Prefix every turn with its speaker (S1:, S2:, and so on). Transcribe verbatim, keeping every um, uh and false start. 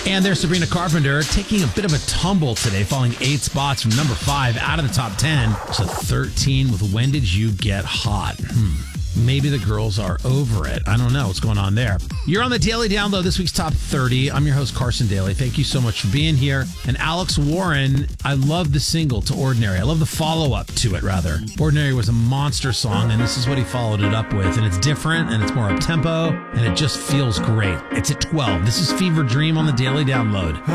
S1: And there's Sabrina Carpenter taking a bit of a tumble today, falling eight spots from number five out of the top ten to thirteen with When Did You Get Hot? Hmm. Maybe the girls are over it. I don't know what's going on there. You're on the Daily Download, this week's Top thirty. I'm your host, Carson Daly. Thank you so much for being here. And Alex Warren, I love the single to Ordinary. I love the follow-up to it, rather. Ordinary was a monster song, and this is what he followed it up with. And it's different, and it's more up-tempo, and it just feels great. It's at twelve. This is Fever Dream on the Daily Download.